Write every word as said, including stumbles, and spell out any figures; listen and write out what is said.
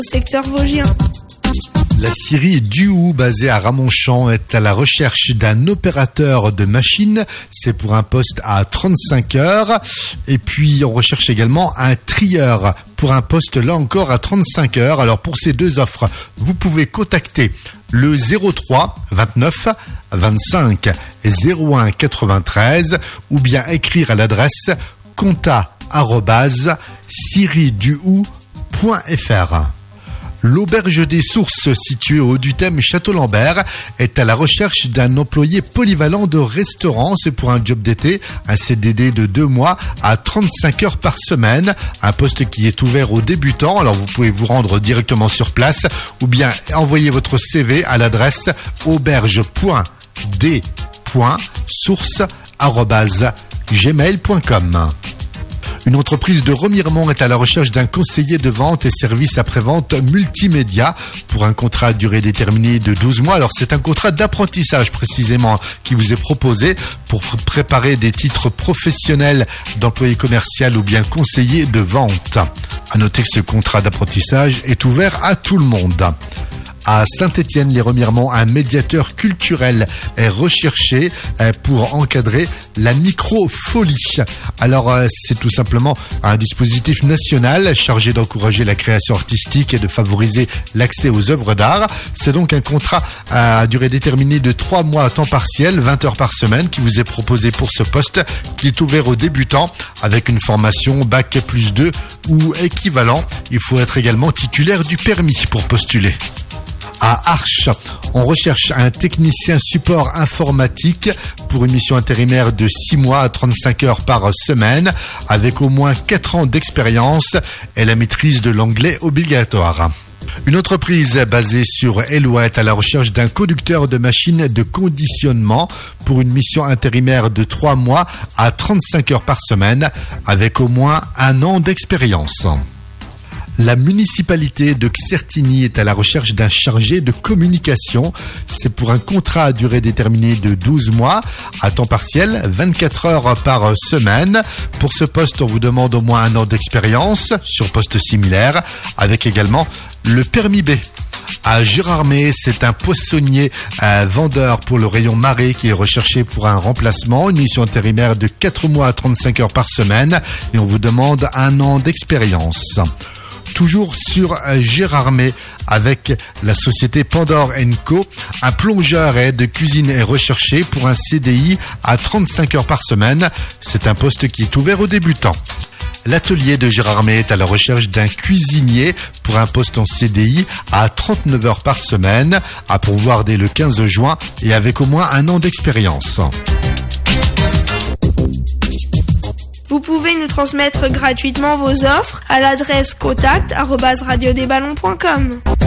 secteur vosgien. La scierie Duhou, basée à Ramonchamp, est à la recherche d'un opérateur de machine. C'est pour un poste à trente-cinq heures. Et puis, on recherche également un trieur pour un poste, là encore, à trente-cinq heures. Alors, pour ces deux offres, vous pouvez contacter le zéro trois vingt-neuf vingt-cinq zéro un quatre-vingt-treize ou bien écrire à l'adresse compta arobase scierie duhou point f r. L'Auberge des Sources, située au haut du thème Château-Lambert, est à la recherche d'un employé polyvalent de restaurant. C'est pour un job d'été, un C D D de deux mois à trente-cinq heures par semaine. Un poste qui est ouvert aux débutants. Alors vous pouvez vous rendre directement sur place ou bien envoyer votre C V à l'adresse auberge point d point source arobase gmail point com. Une entreprise de Remiremont est à la recherche d'un conseiller de vente et service après-vente multimédia pour un contrat à durée déterminée de douze mois. Alors c'est un contrat d'apprentissage précisément qui vous est proposé pour préparer des titres professionnels d'employé commercial ou bien conseiller de vente. À noter que ce contrat d'apprentissage est ouvert à tout le monde. À Saint-Étienne-les-Remiremont, un médiateur culturel est recherché pour encadrer la microfolie. Alors, c'est tout simplement un dispositif national chargé d'encourager la création artistique et de favoriser l'accès aux œuvres d'art. C'est donc un contrat à durée déterminée de trois mois à temps partiel, vingt heures par semaine, qui vous est proposé pour ce poste, qui est ouvert aux débutants avec une formation bac plus deux ou équivalent. Il faut être également titulaire du permis pour postuler. À Arches, on recherche un technicien support informatique pour une mission intérimaire de six mois à trente-cinq heures par semaine avec au moins quatre ans d'expérience et la maîtrise de l'anglais obligatoire. Une entreprise basée sur Éloie est à la recherche d'un conducteur de machine de conditionnement pour une mission intérimaire de trois mois à trente-cinq heures par semaine avec au moins un an d'expérience. La municipalité de Xertigny est à la recherche d'un chargé de communication. C'est pour un contrat à durée déterminée de douze mois, à temps partiel, vingt-quatre heures par semaine. Pour ce poste, on vous demande au moins un an d'expérience sur poste similaire, avec également le permis B. À Gérardmer, c'est un poissonnier un vendeur pour le rayon marée qui est recherché pour un remplacement, une mission intérimaire de quatre mois à trente-cinq heures par semaine et on vous demande un an d'expérience. Toujours sur Gérardmer avec la société Pandore and Co. Un plongeur et aide de cuisine est recherché pour un C D I à trente-cinq heures par semaine. C'est un poste qui est ouvert aux débutants. L'atelier de Gérardmer est à la recherche d'un cuisinier pour un poste en C D I à trente-neuf heures par semaine, à pourvoir dès le quinze juin et avec au moins un an d'expérience. Vous pouvez nous transmettre gratuitement vos offres à l'adresse contact arobase radio des ballons point com.